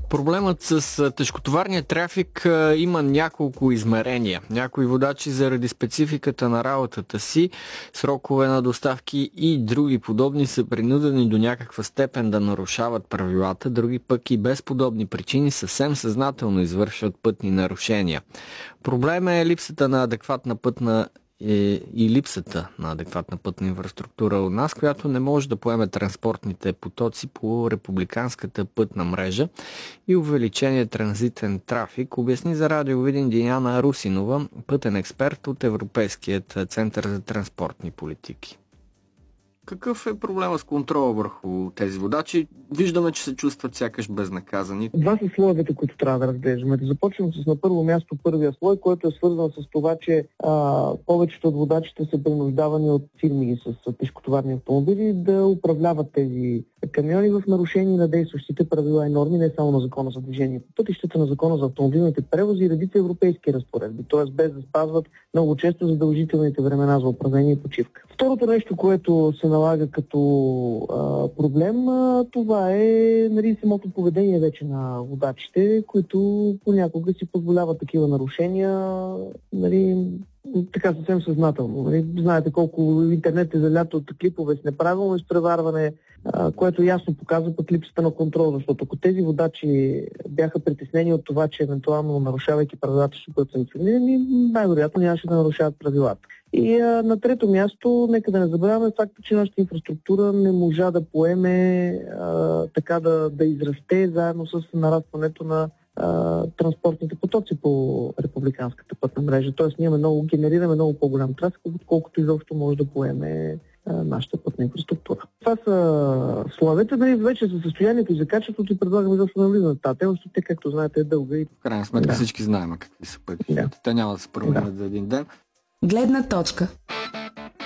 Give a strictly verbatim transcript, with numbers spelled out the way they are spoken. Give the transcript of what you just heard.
Проблемът с тежкотоварния трафик а, има няколко измерения. Някои водачи заради спецификата на работата си, срокове на доставки и други подобни са принудени до някаква степен да нарушават правилата, други пък и без подобни причини съвсем съзнателно извършват пътни нарушения. Проблемът е липсата на адекватна пътна е и липсата на адекватна пътна инфраструктура у нас, която не може да поеме транспортните потоци по републиканската пътна мрежа и увеличение транзитен трафик, обясни за Радио Видин Диана Русинова, пътен експерт от Европейският център за транспортни политики. Какъв е проблема с контрола върху тези водачи? Виждаме, че се чувстват сякаш безнаказани. Два са слоевете, които трябва да разглеждаме. Да започнем с на първо място първия слой, който е свързан с това, че а, повечето от водачите са принуждавани от фирми с тежкотоварни автомобили да управляват тези камиони в нарушение на действащите правила и норми, не само на Закона за движение по пътищата, на Закона за автомобилните превози и редица европейски разпоредби, т.е. без да спазват много често задължителните времена за управление и почивка. Второто нещо, което се налага като а, проблем, а, това е нали, самото поведение вече на водачите, които понякога си позволяват такива нарушения, нали, така съвсем съзнателно. Нали. Знаете колко интернет е залято от клипове с неправилно изпреварване, а, което ясно показва пък липсата на контрол, защото ако тези водачи бяха притеснени от това, че евентуално нарушавайки правилата ще бъдат санкционирани, най-вероятно нямаше да нарушават правилата. И а, на трето място, нека да не забравяме факта, че нашата инфраструктура не можа да поеме а, така да, да израсте заедно с нарастването на а, транспортните потоци по републиканската пътна мрежа. Тоест ние много, генерираме много по-голям трафик, отколкото изобщо може да поеме а, нашата пътна инфраструктура. Това са словете, нали, вече за състоянието и за качеството и предлагаме да се навлизаме в тази тема, защото те, както знаете, е дълга и... В крайна сметка да. Всички знаем какви са пътищата. Да. Те няма да се променят да. за един ден. Гледна точка.